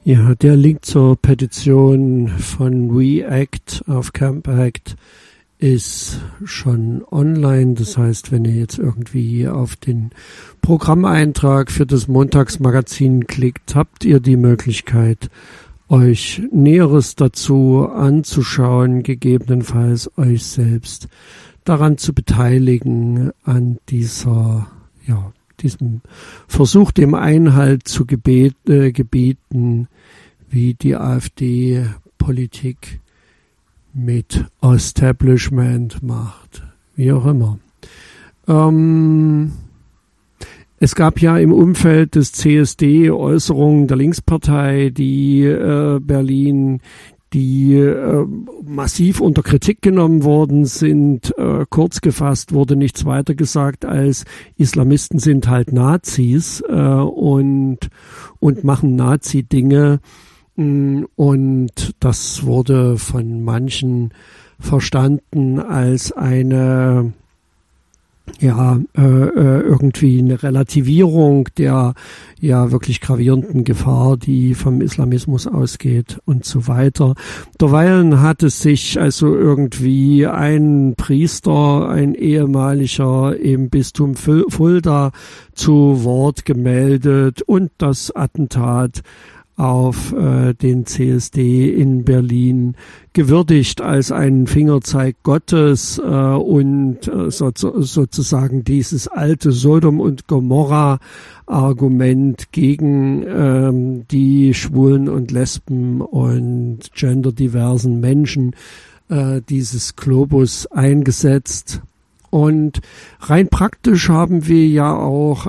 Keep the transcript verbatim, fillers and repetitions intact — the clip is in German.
Ja, der Link zur Petition von WeAct auf CampAct ist schon online. Das heißt, wenn ihr jetzt irgendwie auf den Programmeintrag für das Montagsmagazin klickt, habt ihr die Möglichkeit, euch Näheres dazu anzuschauen, gegebenenfalls euch selbst daran zu beteiligen, an dieser, ja, diesem Versuch, dem Einhalt zu gebet, äh, gebieten, wie die AfD Politik mit Establishment macht, wie auch immer. Ähm, es gab ja im Umfeld des C S D Äußerungen der Linkspartei, die äh, Berlin, die äh, massiv unter Kritik genommen worden sind. Äh, kurz gefasst wurde nichts weiter gesagt als Islamisten sind halt Nazis äh, und und machen Nazi-Dinge. Und das wurde von manchen verstanden als eine, ja, äh, irgendwie eine Relativierung der ja wirklich gravierenden Gefahr, die vom Islamismus ausgeht und so weiter. Derweilen hat es sich also irgendwie ein Priester, ein ehemaliger im Bistum Fulda zu Wort gemeldet und das Attentat auf äh, den C S D in Berlin gewürdigt als einen Fingerzeig Gottes äh, und äh, so, sozusagen dieses alte Sodom- und Gomorra-Argument gegen ähm, die schwulen und Lesben und genderdiversen Menschen äh, dieses Globus eingesetzt. Und rein praktisch haben wir ja auch